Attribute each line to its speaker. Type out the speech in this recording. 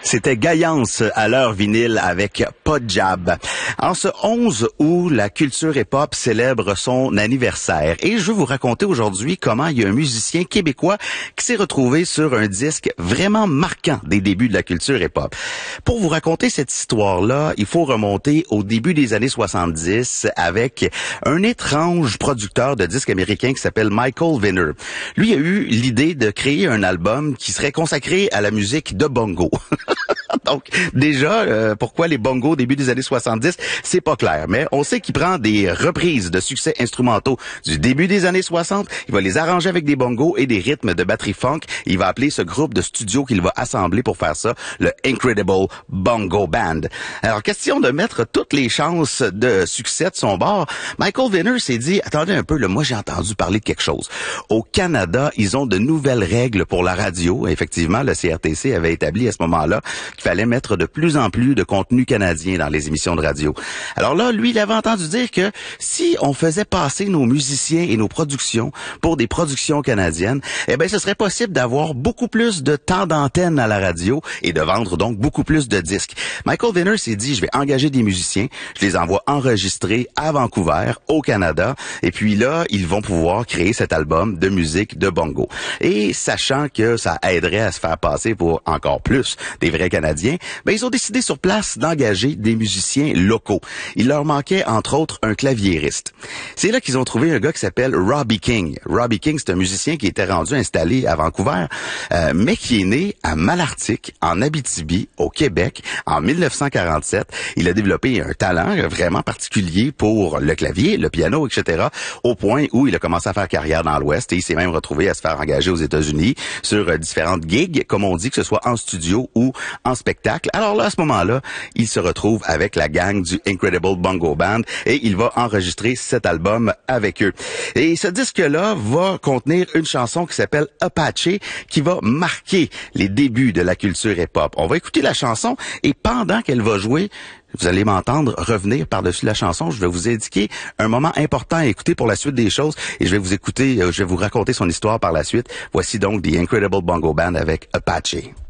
Speaker 1: C'était Gaillance à l'heure vinyle avec Pas de Jab. En ce 11 août, la culture hip-hop célèbre son anniversaire. Et je veux vous raconter aujourd'hui comment il y a un musicien québécois qui s'est retrouvé sur un disque vraiment marquant des débuts de la culture hip-hop. Pour vous raconter cette histoire-là, il faut remonter au début des années 70 avec un étrange producteur de disques américain qui s'appelle Michael Venner. Lui a eu l'idée de créer un album qui serait consacré à la musique de bongo. Donc, déjà, pourquoi les bongos au début des années 70, c'est pas clair. Mais on sait qu'il prend des reprises de succès instrumentaux du début des années 60. Il va les arranger avec des bongos et des rythmes de batterie funk. Il va appeler ce groupe de studio qu'il va assembler pour faire ça le Incredible Bongo Band. Alors, question de mettre toutes les chances de succès de son bord, Michael Venner s'est dit, attendez un peu, là, moi j'ai entendu parler de quelque chose. Au Canada, ils ont de nouvelles règles pour la radio. Effectivement, le CRTC avait établi à ce moment-là qu'il fallait mettre de plus en plus de contenu canadien dans les émissions de radio. Alors là, lui, il avait entendu dire que si on faisait passer nos musiciens et nos productions pour des productions canadiennes, eh ben, ce serait possible d'avoir beaucoup plus de temps d'antenne à la radio et de vendre donc beaucoup plus de disques. Michael Venner s'est dit, je vais engager des musiciens, je les envoie enregistrer à Vancouver, au Canada, et puis là, ils vont pouvoir créer cet album de musique de bongo. Et sachant que ça aiderait à se faire passer pour encore plus des vrais Canadiens, ben ils ont décidé sur place d'engager des musiciens locaux. Il leur manquait entre autres un claviériste. C'est là qu'ils ont trouvé un gars qui s'appelle Robbie King. Robbie King, c'est un musicien qui était rendu installé à Vancouver, mais qui est né à Malartic, en Abitibi, au Québec, en 1947. Il a développé un talent vraiment particulier pour le clavier, le piano, etc., au point où il a commencé à faire carrière dans l'Ouest et il s'est même retrouvé à se faire engager aux États-Unis sur différentes gigs, comme on dit, que ce soit en studio ou en spectacle. Alors là, à ce moment-là, il se retrouve avec la gang du Incredible Bongo Band et il va enregistrer cet album avec eux. Et ce disque-là va contenir une chanson qui s'appelle Apache, qui va marquer les débuts de la culture hip-hop. On va écouter la chanson et pendant qu'elle va jouer, vous allez m'entendre revenir par-dessus la chanson. Je vais vous indiquer un moment important à écouter pour la suite des choses et je vais vous raconter son histoire par la suite. Voici donc The Incredible Bongo Band avec Apache.